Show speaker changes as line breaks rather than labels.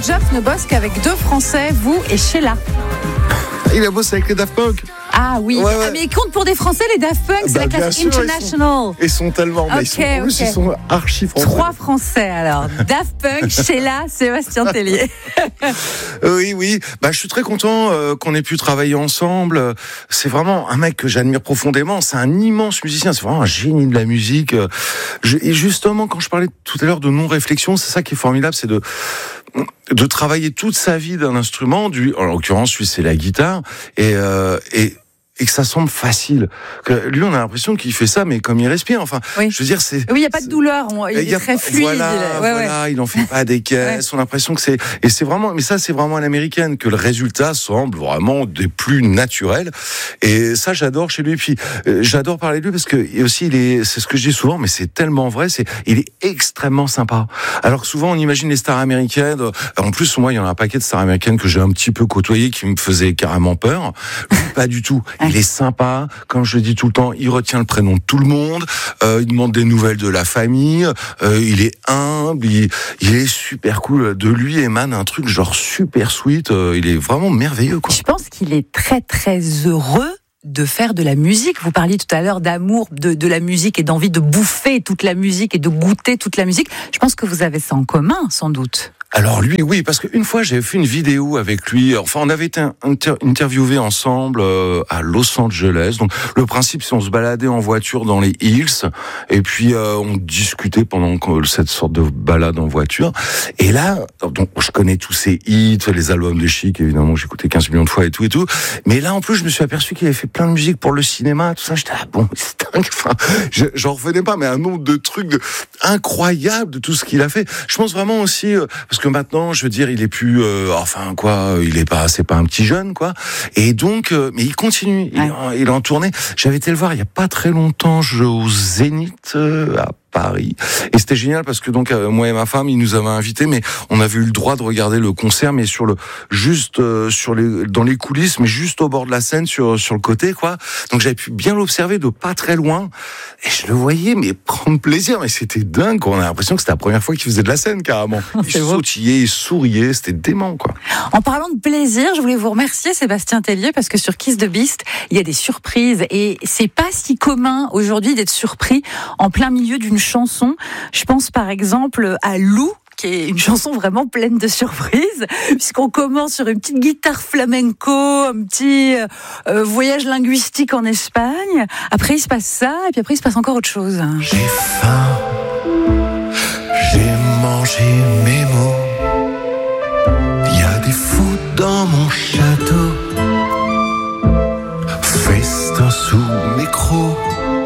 Jeff ne bosse qu'avec 2 Français, vous et Sheila.
Il a bossé avec les Daft Punk.
Ah oui,
Ouais.
Ah, mais ils comptent pour des Français, les Daft Punk, c'est la
bien
classe
sûr,
international.
Ils sont tellement. Mais
Ok,
en plus,
ok.
ils sont archi français.
3 Français alors. Daft Punk, Sheila, Sébastien Tellier.
Oui. Je suis très content qu'on ait pu travailler ensemble. C'est vraiment un mec que j'admire profondément. C'est un immense musicien. C'est vraiment un génie de la musique. Et justement, quand je parlais tout à l'heure de non-réflexion, c'est ça qui est formidable, c'est de travailler toute sa vie d'un instrument. En l'occurrence, lui, c'est la guitare. Et que ça semble facile. Que lui, on a l'impression qu'il fait ça, mais comme il respire. Enfin,
Oui.
je veux dire, c'est.
Oui, il n'y a pas de douleur, il est très fluide.
Voilà, il en fait pas des caisses. On a l'impression que c'est vraiment, mais ça, c'est vraiment à l'américaine, que le résultat semble vraiment des plus naturels. Et ça, j'adore chez lui. Puis, j'adore parler de lui parce que, et aussi, c'est ce que je dis souvent, mais c'est tellement vrai, il est extrêmement sympa. Alors que souvent, on imagine les stars américaines. En plus, moi, il y en a un paquet de stars américaines que j'ai un petit peu côtoyé qui me faisaient carrément peur. Lui, pas du tout. Il est sympa, comme je le dis tout le temps, il retient le prénom de tout le monde, il demande des nouvelles de la famille, il est humble, il est super cool. De lui émane un truc genre super sweet, il est vraiment merveilleux, quoi.
Je pense qu'il est très très heureux de faire de la musique. Vous parliez tout à l'heure d'amour de la musique et d'envie de bouffer toute la musique et de goûter toute la musique. Je pense que vous avez ça en commun, sans doute.
Alors lui, oui, parce qu'une fois j'avais fait une vidéo avec lui. Enfin, on avait été interviewés ensemble à Los Angeles. Donc le principe, c'est on se baladait en voiture dans les Hills et puis on discutait pendant cette sorte de balade en voiture. Et là, donc je connais tous ses hits, les albums de Chic, évidemment, j'ai écouté 15 millions de fois et tout. Mais là, en plus, je me suis aperçu qu'il avait fait plein de musique pour le cinéma, tout ça. J'étais bon, c'est dingue. Enfin, j'en revenais pas, mais un nombre de trucs incroyables de tout ce qu'il a fait. Je pense vraiment aussi parce que maintenant, je veux dire, il est plus, c'est pas un petit jeune, quoi. Et donc, mais il continue, il est en tournée. J'avais été le voir il y a pas très longtemps, au Zénith à Paris. Et c'était génial parce que donc moi et ma femme, ils nous avaient invités, mais on avait eu le droit de regarder le concert, mais dans les coulisses, mais juste au bord de la scène, sur le côté, quoi. Donc j'avais pu bien l'observer de pas très loin, et je le voyais, mais prendre plaisir, mais c'était dingue. On a l'impression que c'était la première fois qu'il faisait de la scène, carrément. Il sautillait, il souriait, c'était dément, quoi.
En parlant de plaisir, je voulais vous remercier, Sébastien Tellier, parce que sur Kiss the Beast, il y a des surprises, et c'est pas si commun aujourd'hui d'être surpris en plein milieu d'une chanson. Je pense par exemple à Lou, qui est une chanson vraiment pleine de surprises, puisqu'on commence sur une petite guitare flamenco, un petit voyage linguistique en Espagne. Après, il se passe ça, et puis après, il se passe encore autre chose.
J'ai faim, j'ai mangé mes mots. Il y a des fous dans mon château, festin sous mes crocs.